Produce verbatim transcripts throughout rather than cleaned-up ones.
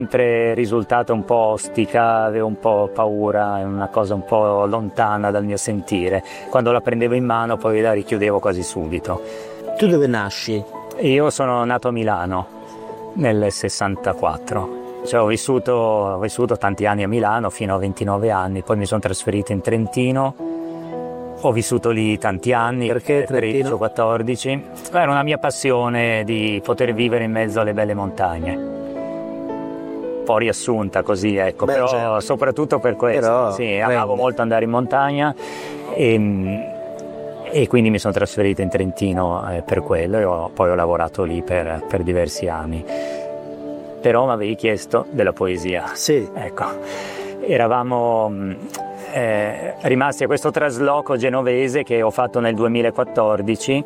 sempre risultata un po' ostica, avevo un po' paura, è una cosa un po' lontana dal mio sentire. Quando la prendevo in mano poi la richiudevo quasi subito. Tu dove nasci? Io sono nato a Milano nel sessantaquattro, cioè, ho, vissuto, ho vissuto tanti anni a Milano fino a ventinove anni, poi mi sono trasferito in Trentino, ho vissuto lì tanti anni. Perché tredici o quattordici, era una mia passione di poter vivere in mezzo alle belle montagne. Un po' riassunta così, ecco. Beh, però certo. Soprattutto per questo, però, sì, amavo molto andare in montagna e, e quindi mi sono trasferito in Trentino eh, per quello e ho, poi ho lavorato lì per, per diversi anni. Però mi avevi chiesto della poesia. Sì. Ecco, eravamo eh, rimasti a questo trasloco genovese che ho fatto nel duemilaquattordici.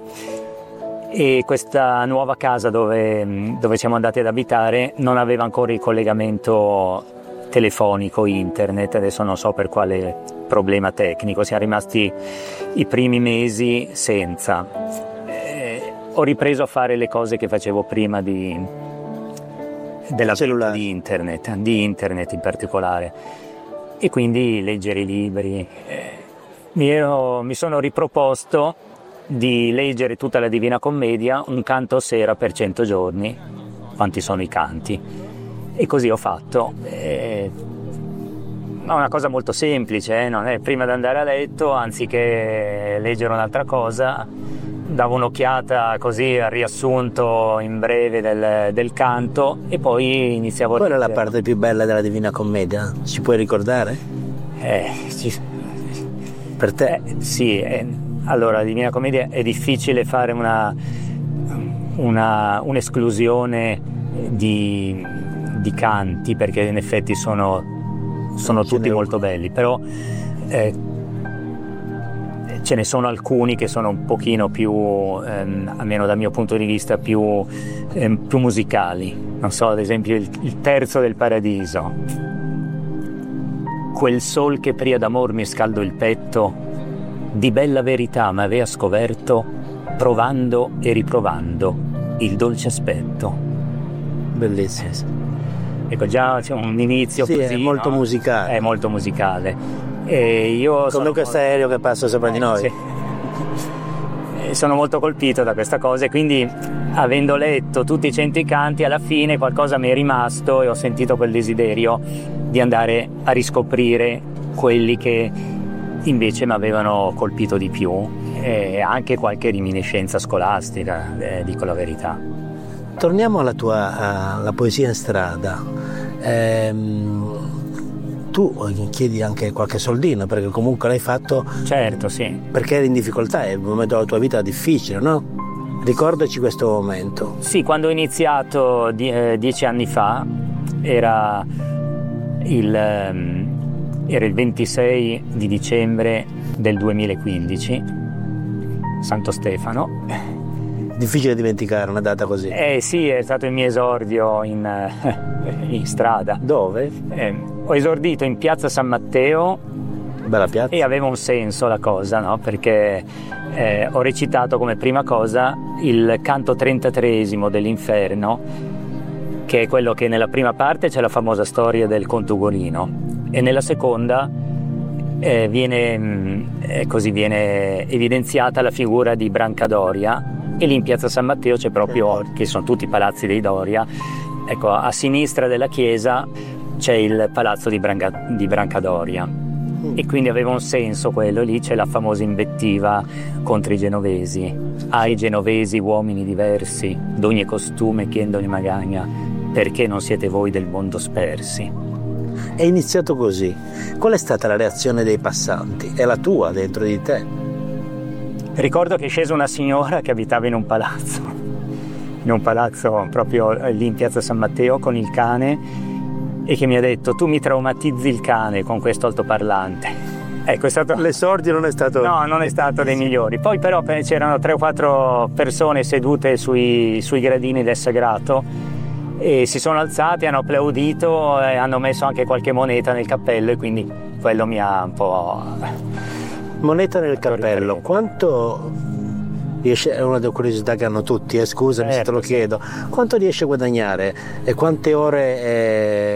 E questa nuova casa dove, dove siamo andati ad abitare non aveva ancora il collegamento telefonico, internet, adesso non so per quale problema tecnico, siamo rimasti i primi mesi senza. Eh, ho ripreso a fare le cose che facevo prima di, della cellulare, di internet, di internet in particolare, e quindi leggere i libri. Eh, mi, ero, mi sono riproposto di leggere tutta la Divina Commedia un canto a sera per cento giorni, quanti sono i canti, e così ho fatto. È una cosa molto semplice, eh? Non è prima di andare a letto, anziché leggere un'altra cosa, davo un'occhiata così al riassunto in breve del, del canto e poi iniziavo a leggere. Qual è la leggere. parte più bella della Divina Commedia? Ci puoi ricordare? Eh, ci... Per te? Eh, sì, eh, allora la Divina Commedia è difficile fare una, una, un'esclusione di, di canti, perché in effetti sono, sono tutti molto belli, però eh, ce ne sono alcuni che sono un pochino più, ehm, almeno dal mio punto di vista, più, ehm, più musicali. Non so, ad esempio il, il terzo del Paradiso. Quel sol che pria d'amor mi scaldo il petto, di bella verità m'avea scoperto, provando e riprovando il dolce aspetto. Bellissimo. Ecco, già c'è un inizio sì, così, è molto no? musicale. È molto musicale. E io come sono questo aereo che passa sopra eh, di noi. Sì. E sono molto colpito da questa cosa, e quindi, avendo letto tutti i cento canti, alla fine qualcosa mi è rimasto e ho sentito quel desiderio di andare a riscoprire quelli che invece mi avevano colpito di più, e anche qualche reminiscenza scolastica, eh, dico la verità. Torniamo alla tua alla poesia in strada. Ehm, tu chiedi anche qualche soldino, perché comunque l'hai fatto. Certo, sì. Perché eri in difficoltà, è un momento della tua vita difficile, no? Ricordaci questo momento. Sì, quando ho iniziato die, eh, dieci anni fa, era il... Um, Era il ventisei di dicembre del duemilaquindici, Santo Stefano. Difficile dimenticare una data così. Eh sì, è stato il mio esordio in, in strada. Dove? Eh, ho esordito in piazza San Matteo. Bella piazza. E aveva un senso la cosa, no? Perché eh, ho recitato come prima cosa il canto trentatreesimo dell'Inferno, che è quello che nella prima parte c'è la famosa storia del conte Ugolino, e nella seconda eh, viene, eh, così viene evidenziata la figura di Brancadoria, e lì in piazza San Matteo c'è proprio, che sono tutti i palazzi dei Doria, ecco, a sinistra della chiesa c'è il palazzo di, Branca, di Brancadoria, e quindi aveva un senso quello. Lì c'è la famosa invettiva contro i genovesi: ai genovesi uomini diversi, d'ogni costume chi d'ogni magagna, perché non siete voi del mondo spersi. È iniziato così. Qual è stata la reazione dei passanti? E la tua dentro di te? Ricordo che è scesa una signora che abitava in un palazzo, in un palazzo proprio lì in piazza San Matteo, con il cane, e che mi ha detto: tu mi traumatizzi il cane con questo altoparlante. Ecco, è stato... L'esordio non è stato... No, non è stato dei migliori. Poi però c'erano tre o quattro persone sedute sui, sui gradini del sagrato, e si sono alzati, hanno applaudito e hanno messo anche qualche moneta nel cappello, e quindi quello mi ha un po'... Moneta nel cappello. Quanto riesce, è una delle curiosità che hanno tutti, eh, scusami certo, se te lo chiedo, quanto riesce a guadagnare e quante ore eh,